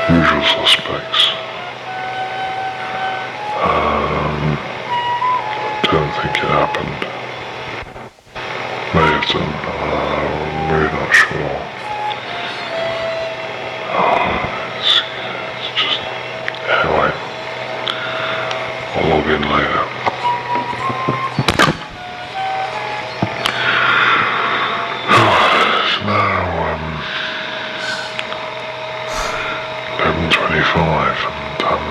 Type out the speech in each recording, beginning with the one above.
Usual suspects. Don't think it happened. May have done. I'm really not sure. It's just... Anyway. I'll log in later. It's now 11:25 and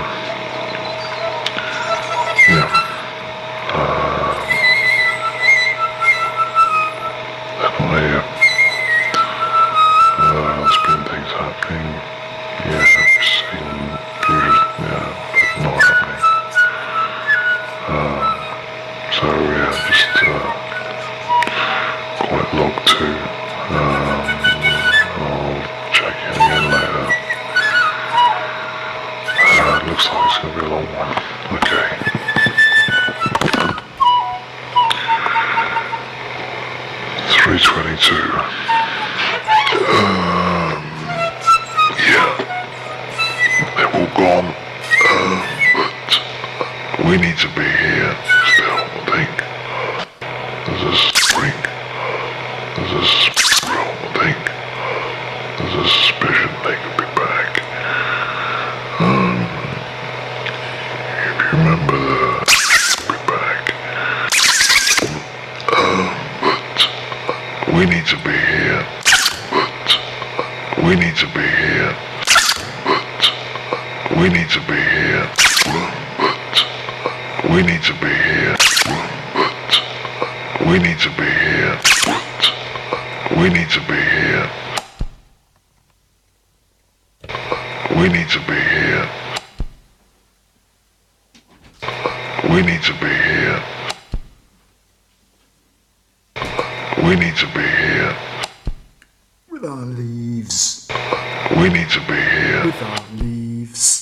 yeah. There's been things happening. Yeah, I've seen views, but not happening. So yeah, just quite logged to. I'll check in again later. It looks like it's going to be a long one. Okay. $3.22. Yeah, they're all gone. But we need to be here still, I think. There's a spring. There's a suspicion they could be back. If you remember be back. But we need to be here. We need to be here, but we need to be here, but we need to be here, but we need to be here, but we need to be here, we need to be here, we need to be here, we need to be here. With our leaves. We need to be here. With our leaves.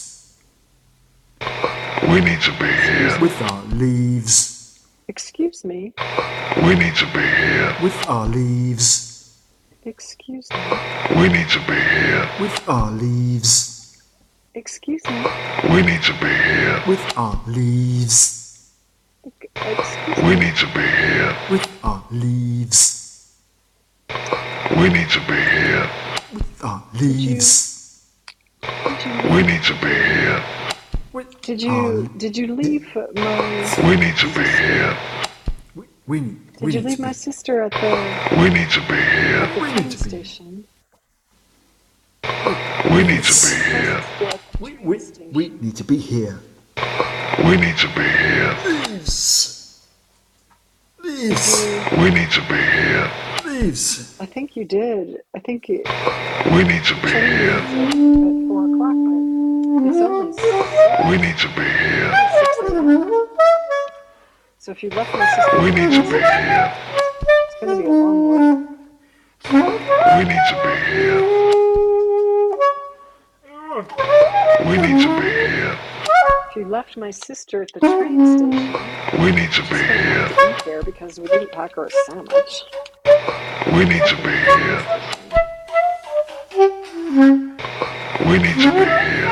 We need to be here. With our leaves. Excuse me. We need to be here. With our leaves. Excuse me. We need to be here. With our leaves. Excuse me. We need to be here. With our leaves. Excuse We me. need to be here. With our leaves. We need to be here. With our leaves. We need to be here. Did you leave my? We need to be here. Did you leave my sister at the We need to be here. train station? We need to be here. We need to be here. We need to be here. Leaves. Leaves. We need to be here. Leaves. I think you did. I think you. We need to be here. At 4 o'clock, but it's only 6. We need to be here. So if you left my sister, We need to be here. it's going to be a long one. We need to be here. We need to be here. If you left my sister at the train station, We need to be she's going to here. have to eat there because we didn't pack her a sandwich. We need to be here. We need to be here.